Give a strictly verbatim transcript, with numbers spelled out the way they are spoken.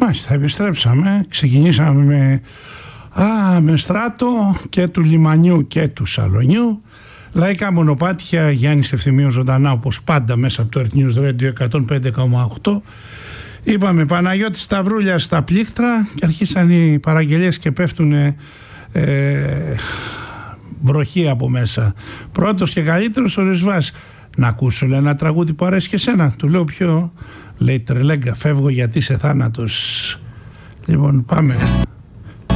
Μάλιστα, επιστρέψαμε. Ξεκινήσαμε με, α, με Στράτο και του Λιμανιού και του Σαλονιού. Λαϊκά μονοπάτια, Γιάννης Ευθυμίου ζωντανά όπως πάντα μέσα από το Earth News Radio εκατόν πέντε κόμμα οκτώ. Είπαμε Παναγιώτη Σταυρούλια στα πλήκτρα και αρχίσαν οι παραγγελίες και πέφτουν ε, βροχή από μέσα. Πρώτος και καλύτερος ο Ρισβάς. Να ακούσω, λέει, ένα τραγούδι που αρέσει και σένα. Του λέω ποιο? Λέει, τρελέγκα, φεύγω γιατί είσαι θάνατος. Λοιπόν, πάμε.